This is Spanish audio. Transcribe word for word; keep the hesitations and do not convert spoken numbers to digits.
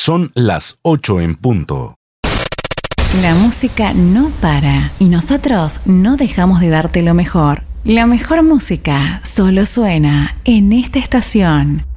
Son las ocho en punto. La música no para y nosotros no dejamos de darte lo mejor. La mejor música solo suena en esta estación.